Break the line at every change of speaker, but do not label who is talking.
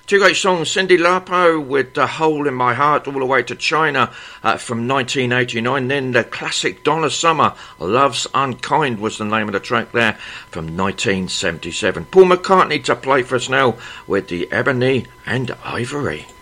Two great songs, Cyndi Lauper with The Hole in My Heart, all the way to China from 1989. Then the classic Donna Summer, Love's Unkind was the name of the track there from 1977. Paul McCartney to play for us now with the Ebony and Ivory.